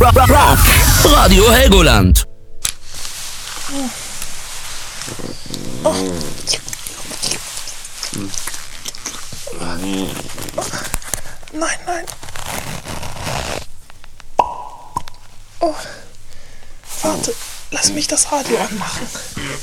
Rock. Radio Helgoland. Oh. Nein, nein. Oh. Warte, lass mich das Radio anmachen.